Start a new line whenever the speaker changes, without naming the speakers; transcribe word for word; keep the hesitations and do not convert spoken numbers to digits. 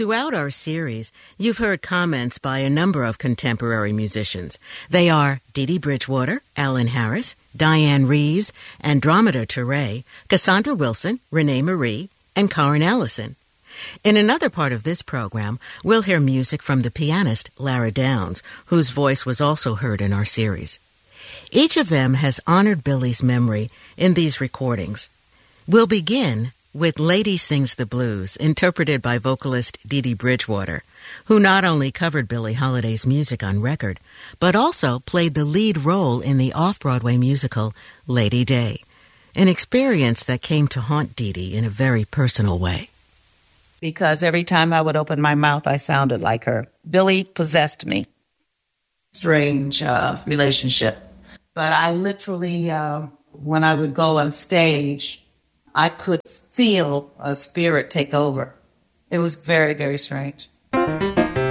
Throughout our series, you've heard comments by a number of contemporary musicians. They are Dee Dee Bridgewater, Alan Harris, Diane Reeves, Andromeda Ture, Cassandra Wilson, Renee Marie, and Karen Ellison. In another part of this program, we'll hear music from the pianist Lara Downs, whose voice was also heard in our series. Each of them has honored Billy's memory in these recordings. We'll begin with Lady Sings the Blues, interpreted by vocalist Dee Dee Bridgewater, who not only covered Billie Holiday's music on record, but also played the lead role in the off-Broadway musical Lady Day, an experience that came to haunt Dee Dee in a very personal way.
Because every time I would open my mouth, I sounded like her. Billie possessed me. Strange uh, relationship. But I literally, uh, when I would go on stage, I could feel a spirit take over. It was very, very strange.